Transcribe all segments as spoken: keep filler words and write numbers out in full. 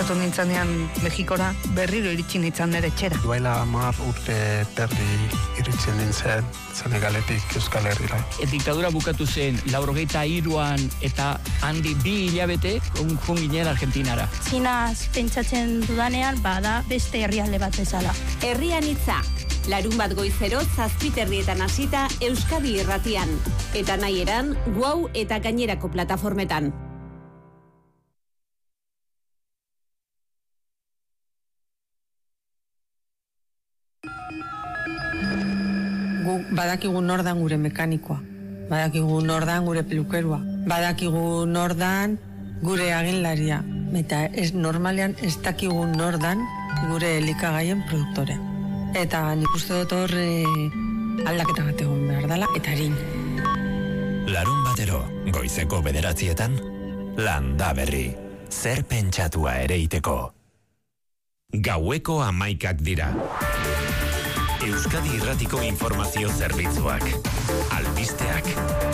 martxatu nintzanean Mexikora, berriro iritsi nintzen nire etxera. Baila hamar urte terdi iritzen nintzen Senegaletik Euskal Herrira. E, diktadura bukatu zen laurogeita hiruan eta handi bi hilabete joan ginen Argentinara. Txinaz pentsatzen dudanean bada beste herrialde bat bezala. Herrian hitza, larun bat goizero zazpiterrietan hasita Euskadi irratian. Eta nahi eran, Guau eta gainerako plataformetan. Gu badakigu nordan gure mekanikoa, badakigu nordan gure pelukerua, badakigu nordan gure aginlaria, eta ez normalean ez dakigu nordan gure elikagaien produktorea. Eta nik uste dut hor e, aldaketa bat egon behar dela, eta harin. Larun batero, goizeko bederatzietan, Landa Berri, zer pentsatua ereiteko. Gaueko hamaikak dira. Euskadi Irratiko informazio zerbitzuak. Albisteak.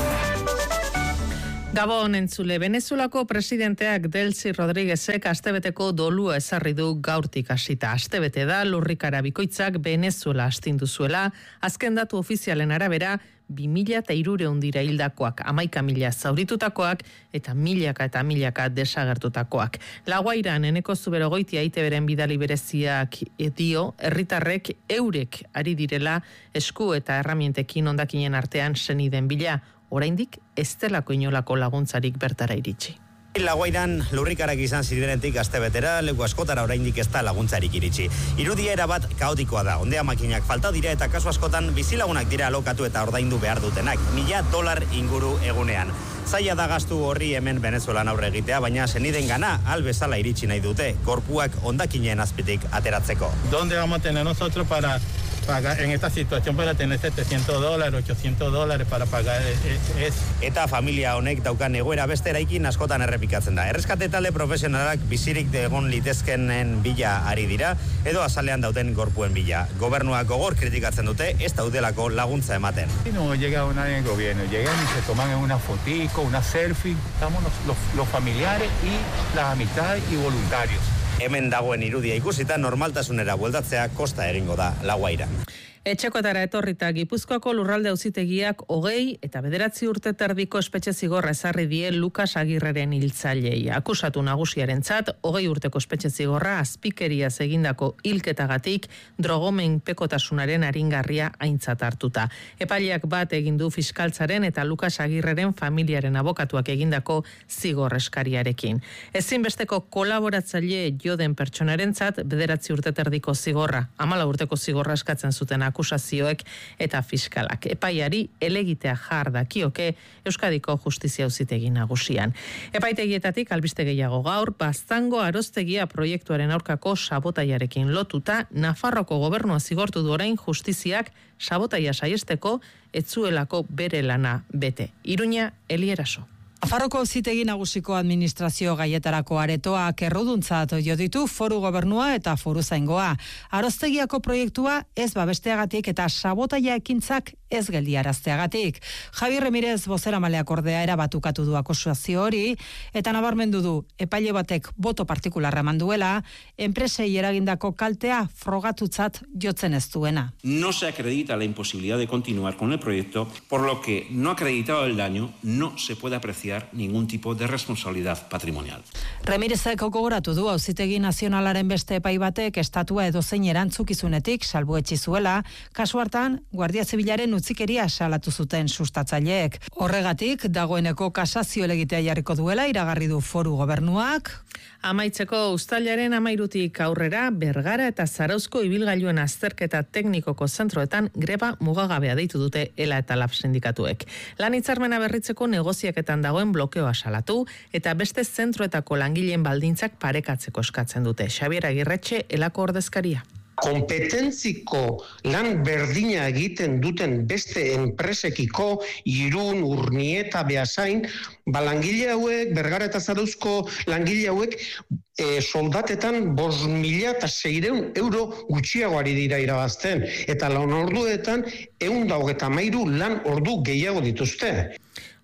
Gabon entzule, Venezuelako presidenteak Delcy Rodríguezek astebeteko dolua ezarri du gaurtik hasita. Astebete da lurrikara bikoitzak Venezuela astindu zuela, azken datu ofizialen arabera bi mila hirurehun dira hildakoak, hamaika mila zauritutakoak eta milaka eta milaka desagertutakoak. La Guairan Eneko Zuberogoitia I T Bren bidali bereziak dio, herritarrek eurek ari direla esku eta erramientekin hondakinen artean seniden bila, oraindik ez delako inolako laguntzarik bertara iritsi. La Guairan lurrikarak izan zirenetik astebetera, leku askotara oraindik ez da laguntzarik iritsi. Irudia erabat kaotikoa da, ondea makinak falta dira eta kasu askotan bizilagunak dira alokatu eta ordaindu behar dutenak, mila dolar inguru egunean. Zaila da gastu horri hemen Venezuelan aurre egitea, baina seniden gana albezala iritsi nahi dute, gorpuak hondakinen azpitik ateratzeko. ¿Dónde vamos a tener nosotros para pagar en esta situación para tener setecientos dólares, ochocientos dólares para pagar ez? Eta familia honek daukan egoera beste eraikin askotan errepikatzen da. Erreskate talde profesionalak bizirik egon litezkenen bila ari dira, edo azalean dauten gorpuen bila. Gobernuak gogor kritikatzen dute, ez daudelako laguntza ematen. No llega nadie en el gobierno, llegan y se toman una fotico, una selfie, estamos los, los, los familiares y las amistades y voluntarios. Hemen dagoen irudia ikusita normaltasunera bueltatzea kosta egingo da La Guairan. Etxekotara etorrita Gipuzkoako lurralde auzitegiak hogei eta bederatzi urte terdiko espetxe zigorra ezarri die Lukas Agirreren hiltzailei. Akusatu nagusiarentzat hogei urteko espetxe zigorra azpikeriaz egindako hilketagatik drogomen pekotasunaren aringarria aintzat hartuta. Epaileak bat egin du fiskaltzaren eta Lukas Agirreren familiaren abokatuak egindako zigor eskariarekin. Ezinbesteko kolaboratzaile joden pertsonarentzat bederatzi urte terdiko zigorra, hamala urteko zigorra eskatzen zuten akusazioek eta fiskalak. Epaiari elegitea jar dakioke Euskadiko Justizia Auzitegi Nagusian. Epaitegietatik albiste gehiago gaur, Baztango Arostegia proiektuaren aurkako sabotaiarekin lotuta, Nafarroko gobernua zigortu du orain justiziak sabotaia saiesteko etzuelako bere lana bete. Iruña, Elieraso. Nafarroko Auzitegi Nagusiko administrazio gaietarako aretoak erruduntzat jo ditu foru gobernua eta foru zaingoa. Arostegiako proiektua ez babesteagatik eta sabotaia ekintzak ez geldiarazteagatik. Javi Ramirez bozeramaleak ordea erabatukatu du akusazio hori eta nabarmendu du epaile batek boto partikularra eman duela, enpresei eragindako kaltea frogatutzat jotzen ez duena. No se acredita la imposibilidad de continuar con el proyecto, por lo que no acreditado el daño no se puede apreciar ningún tipo de responsabilidad patrimonial. Ramirezek gogoratu du Auzitegi Nazionalaren beste epai batek estatua edozein erantzukizunetik salbuetsi zuela, kasu hartan Guardia Zibilaren utzikeria salatu zuten sustatzaileek. Horregatik dagoeneko kasazio elegitea jarriko duela iragarri du foru gobernuak. Amaitzeko uztailaren hamairutik aurrera Bergara eta Zarauzko ibilgailuen azterketa teknikoko zentroetan greba mugagabea deitu dute Ela eta Lab sindikatuek. Lan hitzarmena berritzeko negoziaketan dagoen blokeoa salatu eta beste zentroetako langileen baldintzak parekatzeko eskatzen dute. Xabier Agirretxe, Elako ordezkaria. Kompetentziko lan berdina egiten duten beste enpresekiko Irun, Urnieta, Beasain, ba langile hauek, Bergara eta Zarauzko langile hauek e, soldatetan bost mila eta seiehun euro gutxiago ari dira irabazten eta lan orduetan ehun eta hogeita hamairu lan ordu gehiago dituzte.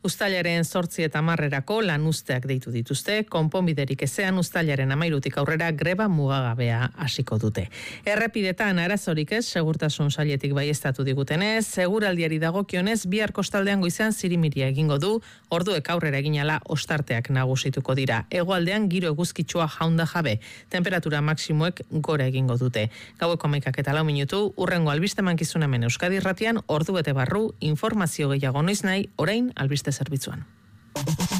Uztailaren zortzi eta marrerako lanuzteak deitu dituzte, konponbiderik ezean uztailaren amairutik aurrera greba mugagabea hasiko dute. Errepidetan arazorik ez, segurtasun sailetik baieztatu digutenez, seguraldiari dagokionez, bihar kostaldean goizean zirimiria egingo du, orduek aurrera eginala ostarteak nagusituko dira. Hegoaldean giro eguzkitsua jaunda jabe, temperatura maksimoek gora egingo dute. Gaueko hamaikak eta lau minutu, urrengo albiste mankizun hemen Euskadi Irratian, ordu bete barru, informazio gehiago noiz nahi, orain albiste zerbitzuan.